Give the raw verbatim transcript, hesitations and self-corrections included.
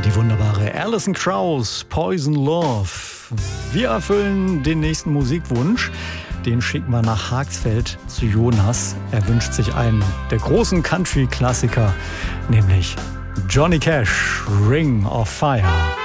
die wunderbare Alison Krauss, Poison Love. Wir erfüllen den nächsten Musikwunsch. Den schicken wir nach Haxfeld zu Jonas. Er wünscht sich einen der großen Country-Klassiker, nämlich Johnny Cash, Ring of Fire.